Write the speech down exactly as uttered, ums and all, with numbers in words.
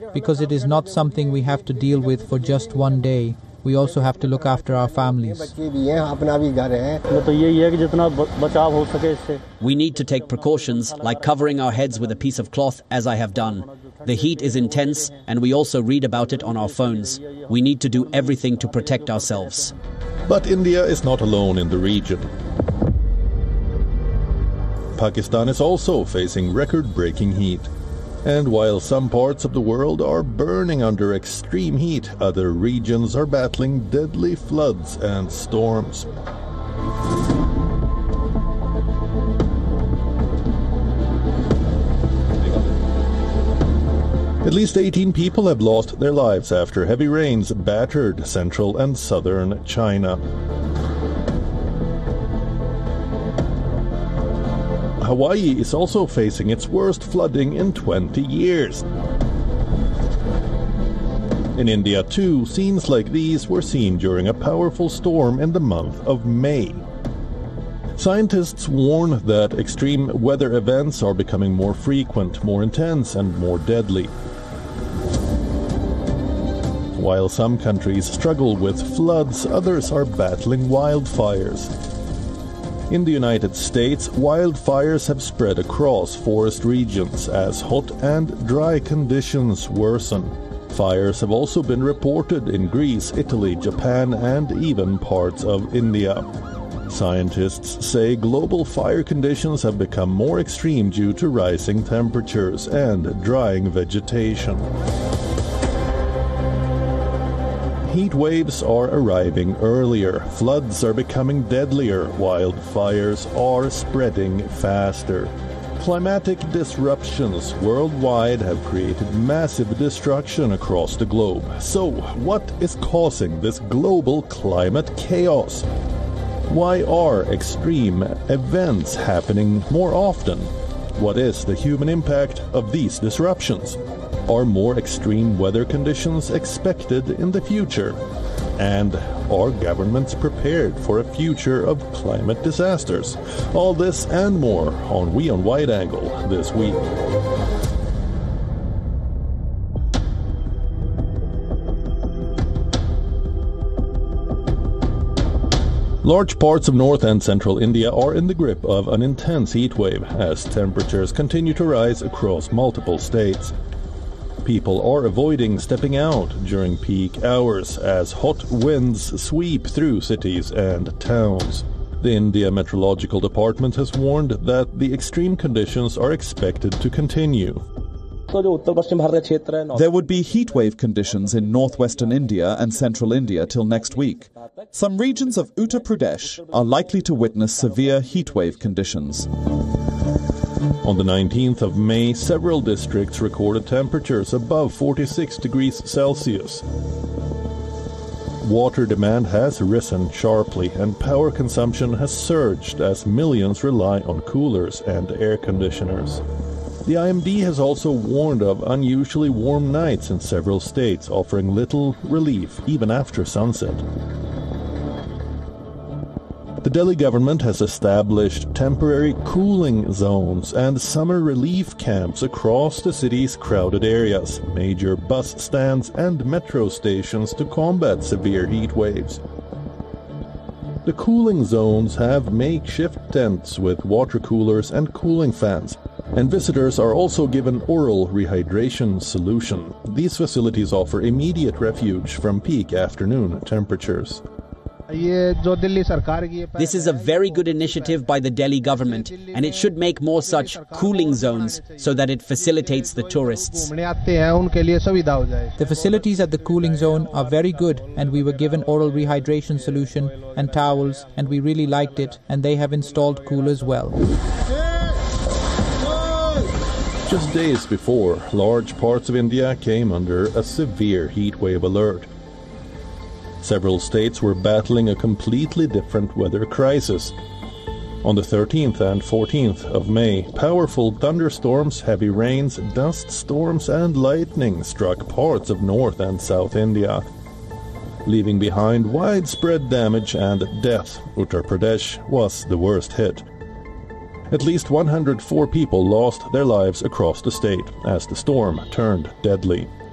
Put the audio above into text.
because it is not something we have to deal with for just one day. We also have to look after our families. We need to take precautions like covering our heads with a piece of cloth, as I have done. The heat is intense and we also read about it on our phones. We need to do everything to protect ourselves. But India is not alone in the region. Pakistan is also facing record-breaking heat. And while some parts of the world are burning under extreme heat, other regions are battling deadly floods and storms. At least eighteen people have lost their lives after heavy rains battered central and southern China. Hawaii is also facing its worst flooding in twenty years. In India, too, scenes like these were seen during a powerful storm in the month of May. Scientists warn that extreme weather events are becoming more frequent, more intense, and more deadly. While some countries struggle with floods, others are battling wildfires. In the United States, wildfires have spread across forest regions as hot and dry conditions worsen. Fires have also been reported in Greece, Italy, Japan, and even parts of India. Scientists say global fire conditions have become more extreme due to rising temperatures and drying vegetation. Heat waves are arriving earlier, floods are becoming deadlier, wildfires are spreading faster. Climatic disruptions worldwide have created massive destruction across the globe. So, what is causing this global climate chaos? Why are extreme events happening more often? What is the human impact of these disruptions? Are more extreme weather conditions expected in the future? And are governments prepared for a future of climate disasters? All this and more on We on Wide Angle this week. Large parts of north and central India are in the grip of an intense heat wave as temperatures continue to rise across multiple states. People are avoiding stepping out during peak hours as hot winds sweep through cities and towns. The India Meteorological Department has warned that the extreme conditions are expected to continue. There would be heatwave conditions in northwestern India and central India till next week. Some regions of Uttar Pradesh are likely to witness severe heatwave conditions. On the nineteenth of May, several districts recorded temperatures above forty-six degrees Celsius. Water demand has risen sharply and power consumption has surged as millions rely on coolers and air conditioners. The I M D has also warned of unusually warm nights in several states, offering little relief even after sunset. The Delhi government has established temporary cooling zones and summer relief camps across the city's crowded areas, major bus stands and metro stations to combat severe heat waves. The cooling zones have makeshift tents with water coolers and cooling fans, and visitors are also given oral rehydration solution. These facilities offer immediate refuge from peak afternoon temperatures. This is a very good initiative by the Delhi government, and it should make more such cooling zones so that it facilitates the tourists. The facilities at the cooling zone are very good, and we were given oral rehydration solution and towels, and we really liked it, and they have installed coolers well. Just days before, large parts of India came under a severe heat wave alert. Several states were battling a completely different weather crisis. On the thirteenth and fourteenth of May, powerful thunderstorms, heavy rains, dust storms and lightning struck parts of North and South India, leaving behind widespread damage and death. Uttar Pradesh was the worst hit. At least one hundred four people lost their lives across the state as the storm turned deadly.